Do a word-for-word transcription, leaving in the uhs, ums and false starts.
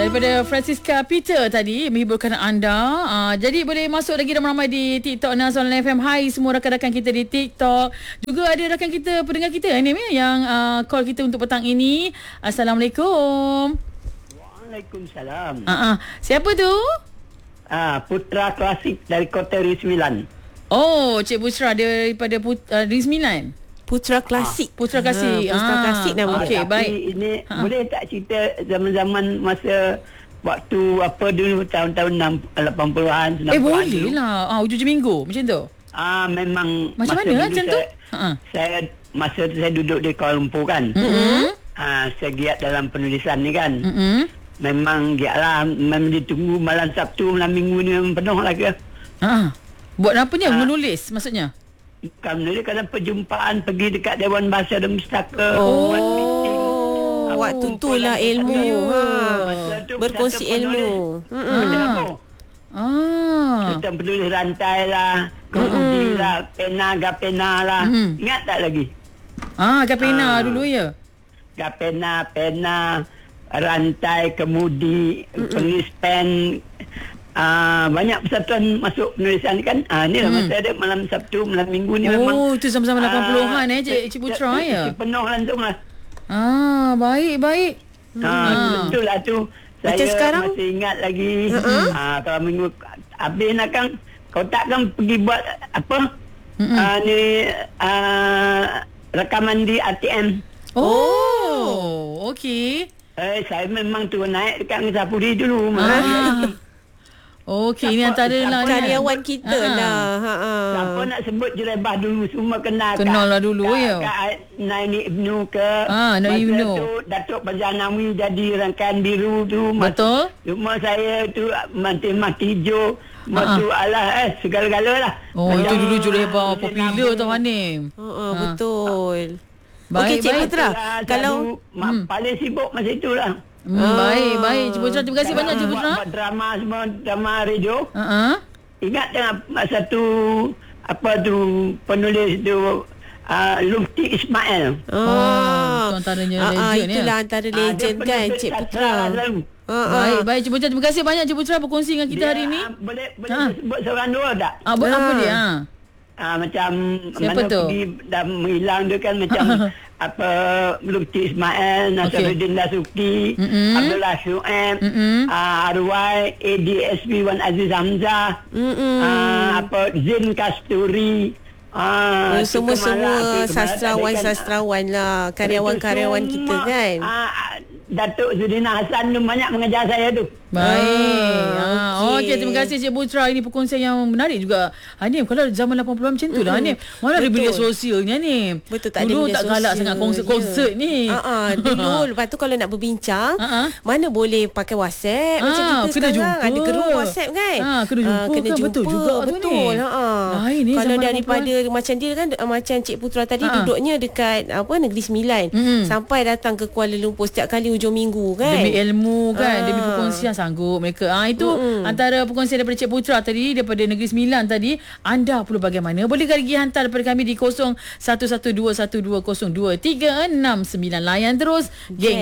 daripada Francisca Peter tadi menghiburkan anda. Uh, jadi boleh masuk lagi ramai-ramai di TikTok Nazawan F M. Hai semua rakan-rakan kita di TikTok. Juga ada rakan kita, pendengar kita ni yang uh, call kita untuk petang ini. Assalamualaikum. Waalaikumsalam. Uh-uh. Siapa tu? Ah, Putra Klasik dari Kota Negeri Sembilan. Oh, Cik Putra daripada Put, uh, Negeri Sembilan. Putra Klasik. Putra Klasik. Ha, Putra Ah, Klasik nama. okey, Tapi baik. ini Ha. boleh tak cerita zaman-zaman masa waktu apa dulu tahun-tahun enam lapan puluhan, sembilan puluhan Eh boleh dulu. lah. Ah, hujung minggu macam tu. Ah, memang Macam masa mana dulu macam saya, tu? Ha. Saya masa tu saya duduk di Kuala Lumpur kan. Mm-hmm. Ah, saya giat dalam penulisan ni kan. Mm-hmm. Memang giat lah. Memang ditunggu malam Sabtu, malam Minggu ni memang penuh lah ke. Ha. Buat apanya? Ah. Menulis maksudnya? Bukan menulis, kadang perjumpaan pergi dekat Dewan Bahasa dan Pustaka. Oh. buat meeting. Oh, Apa waktu tu kumpulan lah ilmu. penulis. Ha. Masa tu Berkongsi persatuan ilmu. penulis. Mm-mm. Ada Ah. apa? Ah. Tentang penulis rantai lah, kemudi lah, pena, gapena lah. Mm. Ingat tak lagi? Ah, Gapena Ah. dulu ya. Gapena, pena, rantai, kemudi, penulis pen. Ah, banyak persatuan masuk penulisan ni kan. Ah, ni lah Mm. masa ada malam Sabtu, malam Minggu ni memang. Oh, itu sama-sama lapan puluhan ah, eh Cik, Cik Putra ya. Penuh langsung lah. Ah, baik baik. Ah, betul lah tu. Saya Macam sekarang? masih ingat lagi. Uh-uh. Ah, kalau minggu habis nak kan, kau takkan pergi buat apa? Mm-mm. Ah, ni ah, rakaman di A T M. Oh, okey. Eh, saya memang tu naik dekat Ngesapuri dulu. Ah. Okey, ini Siapa- antara lah siapa ni. Karyawan kita Ah. lah. Ha ah. Siapa nak sebut Jerebah dulu, semua kenal. Kenal lah dulu, kat, ya. Kat Naini Ibnu ke. Ah, Naini Ibnu. Masa tu Datuk Bazanawi jadi rangkaian biru tu. Mas- Betul. Rumah saya tu Mantis Mati Hijau. Ah, Masa alah eh segala-gala lah. Oh, Macam- itu dulu Jurebah Macam popular Nabi. tu Hanim. Ha ah, betul. Baik, Okey, Cik baik. Putra. Itulah, Kalau selalu, mak, paling sibuk masa itulah. Hmm, baik, baik Cik Putra. Terima kasih banyak Cik Buat- Putra. Buat drama semua, drama radio. Ha ah. Ingat tak masa tu apa tu penulis tu uh, Lufti Ismail. ah, itu antaranya ah, ah, legend, ya. itulah antara Ah, legend dia kan penulis Cik sastra Putra. selalu. Ha ah. Baik, baik Cik Putra. Terima kasih banyak Cik Putra berkongsi dengan kita Dia, hari ini. ah, boleh boleh Ha. sebut seorang dua tak? Ah, buat apa Ah. dia? Ha? Ah, macam Siapa mana tu? pergi dah menghilang dia kan macam apa Lufti Ismail, Nasaruddin Dasuki, Mm-mm. Abdullah Syuaib, Mm-mm. ah, Arwai, A D S P Wan Aziz Hamzah, Mm-mm. ah, apa Zin Kasturi. Ah, Oh, tu semua-semua Kemala, tu Kemala sastrawan-sastrawan lah, karyawan-karyawan Itu kita semua, kan. Ah, Datuk Zudina Hassan tu banyak mengajar saya tu. Baik. Ah, Ah, okey. okey, terima kasih Cik Putra. Ini perkongsian yang menarik juga. Hanim, kalau zaman lapan puluhan macam tu lah Hanim. Mana ada Betul. media sosial ni Hanim. Betul, tak ada Dulu media tak galak sosial. sangat konsert-konsert Ya. ni. Ah, ah, dulu lepas tu kalau nak berbincang, Ah, ah. mana boleh pakai WhatsApp macam Ah, kita kena sekarang jumpa. ada group WhatsApp kan. Ah, kena jumpa kena kan? jumpa. Betul juga tu ni. Betul. Ha. ah. Lain ni Kalau zaman daripada macam dia kan ah, macam Cik Putra tadi Ah, ah. duduknya dekat apa Negeri Sembilan Mm-mm. sampai datang ke Kuala Lumpur setiap kali hujung minggu kan. Demi ilmu kan, Ah. demi perkongsian sanggup mereka. Ah, itu Mm-mm. antara perkongsian daripada Cik Putra tadi, daripada Negeri Sembilan tadi. Anda perlu bagaimana? Boleh lagi hantar daripada kami di kosong satu satu dua satu dua kosong dua tiga enam sembilan. Layan terus geng.